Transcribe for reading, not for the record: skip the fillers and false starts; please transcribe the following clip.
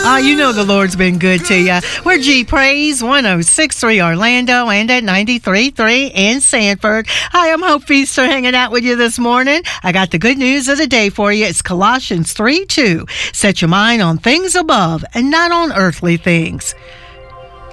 You know the Lord's been good to you. We're G Praise 106.3 Orlando and at 93.3 in Sanford. Hi, I'm Hope Feaster hanging out with you this morning. I got the good news of the day for you. It's Colossians 3:2. Set your mind on things above and not on earthly things.